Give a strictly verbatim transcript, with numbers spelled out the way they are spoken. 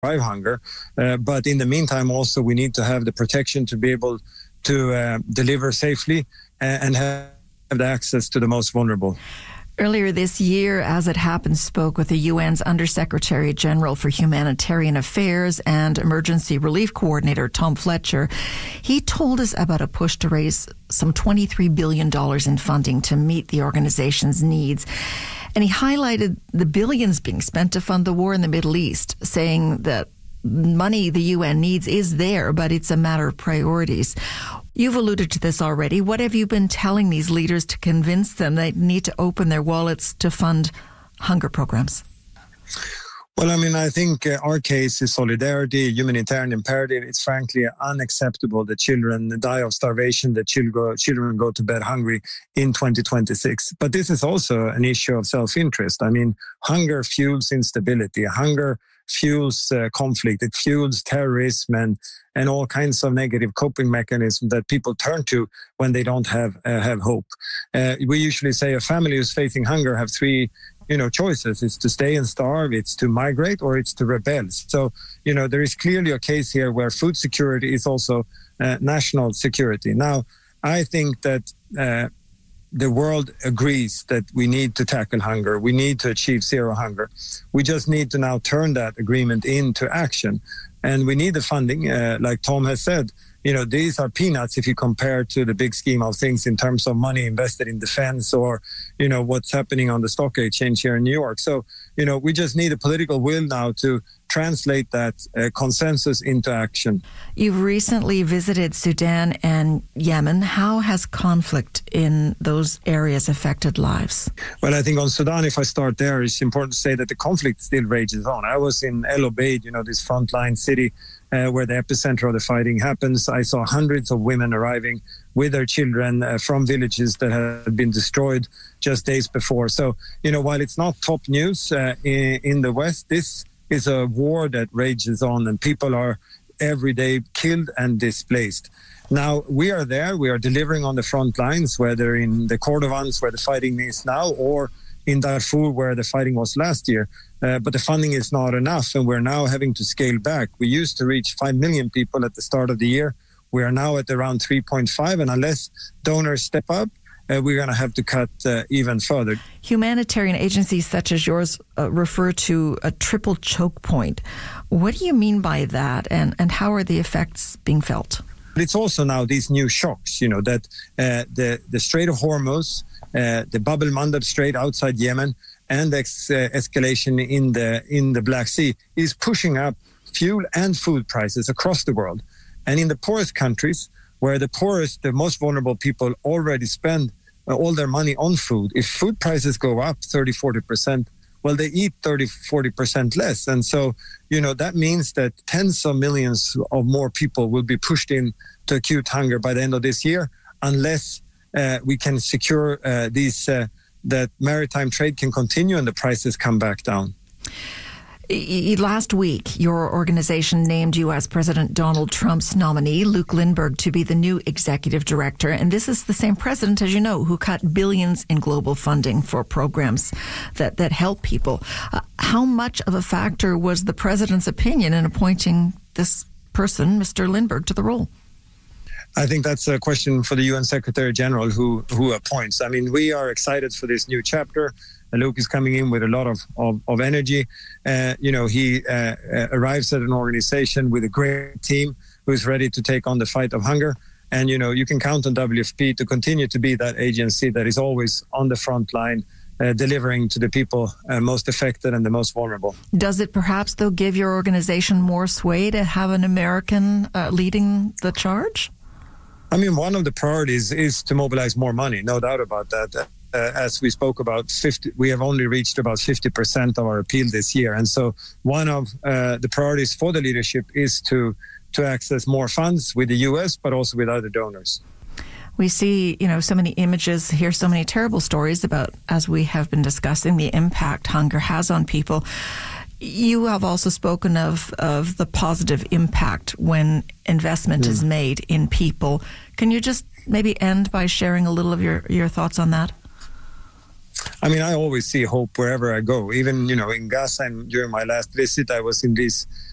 survive hunger. Uh, but in the meantime, also, we need to have the protection to be able to uh, deliver safely and, and have the access to the most vulnerable. Earlier this year, As It Happens spoke with the U N's Undersecretary General for Humanitarian Affairs and Emergency Relief Coordinator, Tom Fletcher. He told us about a push to raise some twenty-three billion dollars in funding to meet the organization's needs. And he highlighted the billions being spent to fund the war in the Middle East, saying that money the U N needs is there, but it's a matter of priorities. You've alluded to this already. What have you been telling these leaders to convince them they need to open their wallets to fund hunger programs? Well, I mean, I think uh, our case is solidarity, humanitarian imperative. It's frankly unacceptable that children die of starvation, that children go, children go to bed hungry in twenty twenty-six. But this is also an issue of self-interest. I mean, hunger fuels instability. Hunger fuels uh, conflict. It fuels terrorism and, and all kinds of negative coping mechanisms that people turn to when they don't have uh, have hope. Uh, we usually say a family who's facing hunger have three you know, choices. It's to stay and starve, it's to migrate, or it's to rebel. So, you know, there is clearly a case here where food security is also uh, national security. Now, I think that uh, the world agrees that we need to tackle hunger. We need to achieve zero hunger. We just need to now turn that agreement into action. And we need the funding, uh, like Tom has said. You know, these are peanuts if you compare to the big scheme of things in terms of money invested in defense or, you know, what's happening on the stock exchange here in New York. So, you know, we just need a political will now to translate that uh, consensus into action. You've recently visited Sudan and Yemen. How has conflict in those areas affected lives? Well, I think on Sudan, if I start there, it's important to say that the conflict still rages on. I was in El Obeid, you know, this frontline city Uh, where the epicenter of the fighting happens. I saw hundreds of women arriving with their children uh, from villages that had been destroyed just days before. So, you know, while it's not top news uh, in, in the West, this is a war that rages on and people are every day killed and displaced. Now, we are there. We are delivering on the front lines, whether in the Kordovans, where the fighting is now, or in Darfur, where the fighting was last year. Uh, but the funding is not enough, and we're now having to scale back. We used to reach five million people at the start of the year. We are now at around three point five, and unless donors step up, uh, we're going to have to cut uh, even further. Humanitarian agencies such as yours uh, refer to a triple choke point. What do you mean by that, and, and how are the effects being felt? It's also now these new shocks, you know, that uh, the, the Strait of Hormuz, uh, the Bab el-Mandeb Strait outside Yemen, and the ex- uh, escalation in the in the Black Sea is pushing up fuel and food prices across the world. And in the poorest countries, where the poorest, the most vulnerable people already spend uh, all their money on food, if food prices go up thirty, forty percent, well, they eat thirty, forty percent less. And so, you know, that means that tens of millions of more people will be pushed into acute hunger by the end of this year unless uh, we can secure uh, these uh, that maritime trade can continue and the prices come back down. Last week, your organization named U S President Donald Trump's nominee, Luke Lindberg, to be the new executive director. And this is the same president, as you know, who cut billions in global funding for programs that, that help people. Uh, how much of a factor was the president's opinion in appointing this person, Mister Lindberg, to the role? I think that's a question for the U N Secretary General who, who appoints. I mean, we are excited for this new chapter. Luke is coming in with a lot of, of, of energy. Uh, you know, he uh, uh, arrives at an organization with a great team who is ready to take on the fight of hunger. And, you know, you can count on W F P to continue to be that agency that is always on the front line, uh, delivering to the people uh, most affected and the most vulnerable. Does it perhaps, though, give your organization more sway to have an American uh, leading the charge? I mean, one of the priorities is to mobilize more money, no doubt about that. Uh, as we spoke about, fifty, we have only reached about fifty percent of our appeal this year. And so one of uh, the priorities for the leadership is to to access more funds with the U S, but also with other donors. We see, you know, so many images, hear so many terrible stories about, as we have been discussing, the impact hunger has on people. You have also spoken of, of the positive impact when investment mm. is made in people. Can you just maybe end by sharing a little of your, your thoughts on that? I mean, I always see hope wherever I go. Even, you know, in Gaza, and during my last visit, I was in these